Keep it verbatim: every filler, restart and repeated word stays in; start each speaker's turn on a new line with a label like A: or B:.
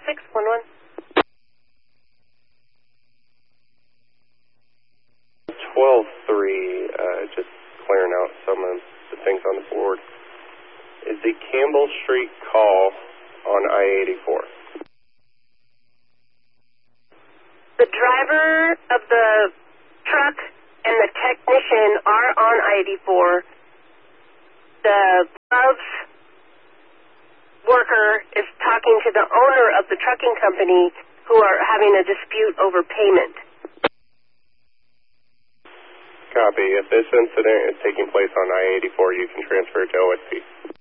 A: six one one.
B: twelve three, uh, just clearing out some of the things on the board. Is the Campbell Street call on I eighty-four?
A: The driver of the truck and the technician are on I eighty-four. The gloves worker is talking to the owner of the trucking company who are having a dispute over payment.
B: Copy. If this incident is taking place on I eighty-four, you can transfer to O S P.